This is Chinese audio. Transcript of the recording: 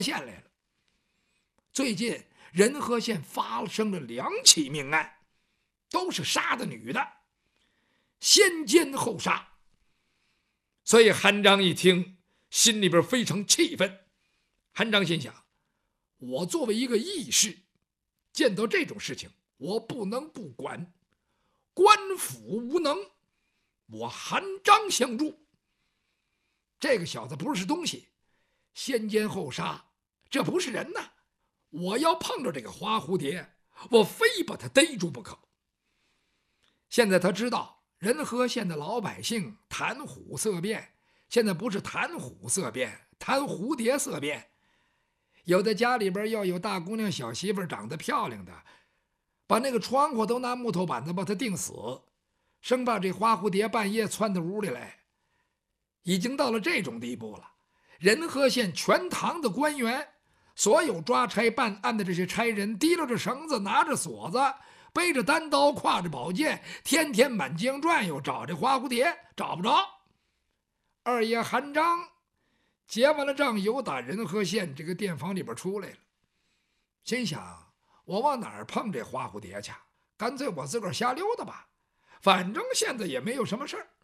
县来了。最近仁和县发生了2起命案，都是杀的女的，先奸后杀。所以韩章一听，心里边非常气愤。韩章心想，我作为一个义士，见到这种事情，我不能不管。官府无能，我韩章相助。这个小子不是东西，先奸后杀，这不是人呐！我要碰着这个花蝴蝶，我非把他逮住不可。现在他知道仁和县的老百姓谈虎色变，现在不是谈虎色变，谈蝴蝶色变。有的家里边要有大姑娘小媳妇长得漂亮的，把那个窗户都拿木头板子把它钉死，生怕这花蝴蝶半夜窜到屋里来。已经到了这种地步了。仁和县全堂的官员，所有抓差办案的这些差人，提溜着绳子，拿着锁子，背着单刀，挎着宝剑，天天满江转悠，找这花蝴蝶，找不着。二爷韩章结完了账，由打仁和县这个店房里边出来了，心想：我往哪儿碰这花蝴蝶去？干脆我自个儿瞎溜达吧，反正现在也没有什么事儿。